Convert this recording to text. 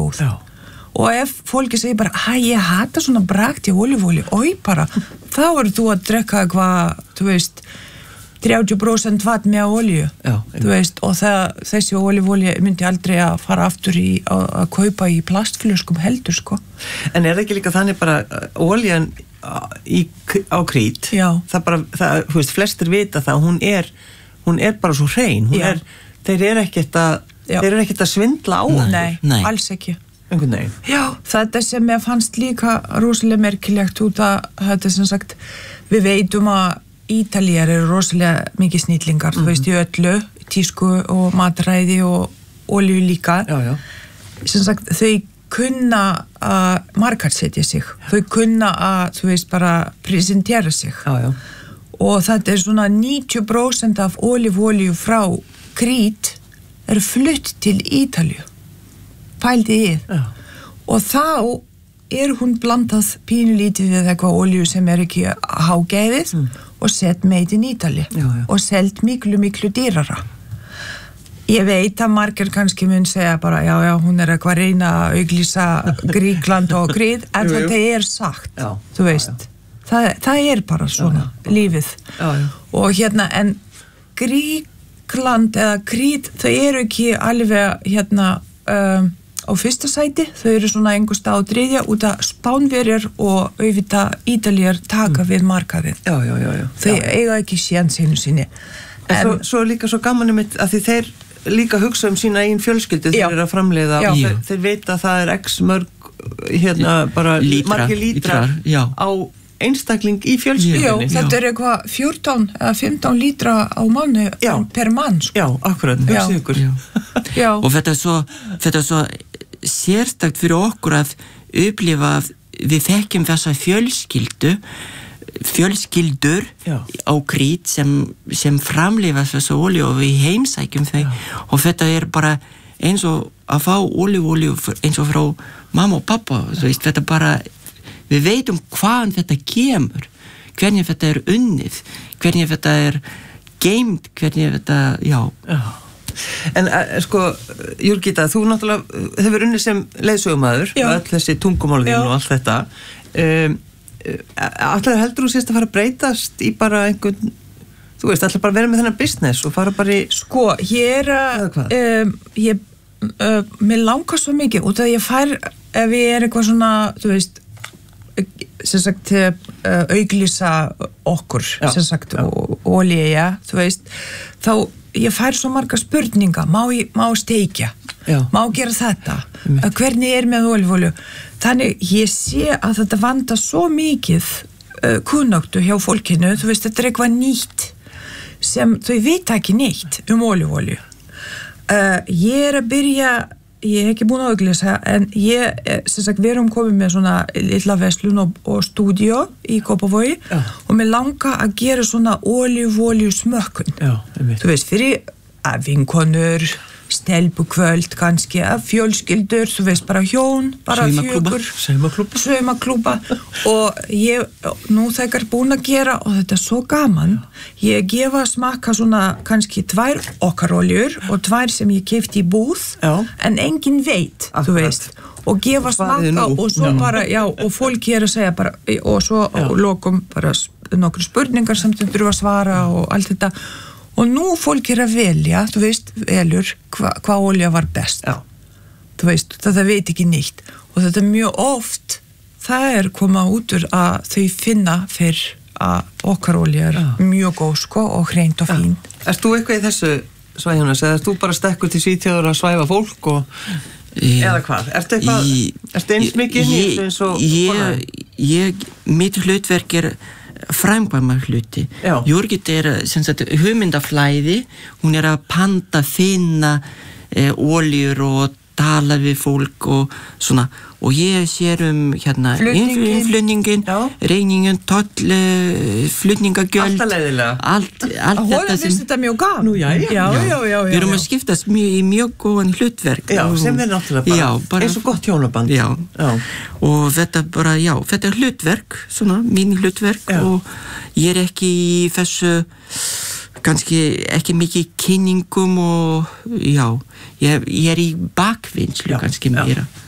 góð. Já. Og ef fólki segir bara, ég hata svona bragð í ólífuolíu, bara, þá þú að drekka eitthvað, þú veist, 30% vatn með olíu, þú veist, og þessi ólífuolíu myndi aldrei að fara aftur að kaupa í plastflöskum heldur, sko. En það ekki líka þannig bara olían á Krít, þú veist, flestir vita það, hún er bara svo hrein, þeir eru ekkert að svindla á hann. Nei, alls ekki. Já, þetta sem ég fannst líka rosalega merkilegt út að þetta sem sagt, við veitum að Ítalíjar eru rosalega mikið snillingar, þú veist, í öllu, tísku og matræði og olíu líka. Sem sagt, þau kunna að markaðsetja sig, þau kunna að, þú veist, bara presentera sig. Og þetta svona 90% af ólífuolíu frá Krít flutt til Ítalíu. Pældi ég. Og þá hún blandað pínulítið við eitthvað olíu sem ekki hágæðið og sett made in Italy og selt miklu dýrara. Ég veit að margir kannski mun segja bara, hún eitthvað að reyna að auglýsa Gríkland og Krít, en þetta sagt, þú veist. Það bara svona, lífið. Og hérna, en Gríkland eða Krít, þau ekki alveg á fyrsta sæti, þau svona einhvers stað á þriðja út að Spánverjar og auðvitað Ítalíjar taka við markaðið. Þau eiga ekki séns einu sinni. En svo líka svo gaman mitt að því þeir líka hugsa sína eigin fjölskyldu þeir að framleiða og þeir vita að það x mörg bara margir lítrar á einstakling í fjölskyldunni. Já, þetta eitthvað 14 eða 15 lítra á mánu per mann. Sko. Já, akkurat, hugsa ykkur. Og þetta svo sérstakt fyrir okkur að upplifa að við þekkjum þessa fjölskyldur á Krít sem framleiða þessa olíu og við heimsækjum þau og þetta bara eins og að fá olíu eins og frá mamma og pappa, þú veist, þetta bara við veitum hvaðan þetta kemur, hvernig þetta unnið, hvernig þetta geimt, hvernig þetta, En sko, Jurgita, þú náttúrulega hefur unnið sem leiðsögumaður, öll þessi tungumálðin og allt þetta. Alltaf heldur þú sést að fara að breytast í bara einhvern, þú veist, alltaf bara vera með þennan business og fara bara í... Sko, mér langar svo mikið út að ég fær, ef ég eitthvað svona, þú veist, sem sagt auglýsa okkur sem sagt olíu, þú veist þá ég fær svo marga spurninga má steikja, má gera þetta hvernig með olíu þannig ég sé að þetta vandar svo mikið kunnáttu hjá fólkinu, þú veist þetta eitthvað nýtt sem þau vita ekki neitt olíu ég að byrja ég ekki búin að auglýsa, en ég, sem sagt, við komið með svona lilla verslun og stúdíó í Kópavogi og mér langa að gera svona olíu smökkun. Þú veist, fyrir vinkonur, stelpukvöld kannski, fjölskyldur, þú veist, bara hjón, bara fjögur, saumaklúba og ég, nú þegar búin að gera og þetta svo gaman, ég gefa smakka svona kannski 2 okkar oljur og 2 sem ég keypti í búð, en enginn veit, þú veist, og gefa smakka og svo bara, og fólk að segja bara, og svo lokum bara nokkur spurningar sem þau þurfa að svara og allt þetta. Og nú fólk að velja, þú veist, velur hvað olja var best. Þú veist, þetta veit ekki neitt. Og þetta mjög oft, það koma út úr að þau finna fyrir að okkar olja mjög góð, sko, og hreint og fín. Erst þú eitthvað í þessu, Svæjónas, eða erst þú bara stekkur til Svíþjóðar að svæfa fólk og... Eða hvað? Ertu eins mikið inn í þessu eins og... Mitt hlutverk framkvæma hluti. Jurgita sem sagt hugmyndaflæði, hún að panta, finna oljur og tala við fólk og svona, og ég sér innflutningin, reyningin, toll, flutningagjöld. Allt leiðilega. Allt þetta sem... Þetta mjög gaman. Nú, já. Við að skiptast í mjög góðan hlutverk. Já, sem náttúrulega bara eins og gott hjónaband. Já. Og þetta bara, þetta hlutverk, svona, mín hlutverk og ég ekki í þessu kannski ekki mikið kynningum og ég í bakvinnslu kannski meira.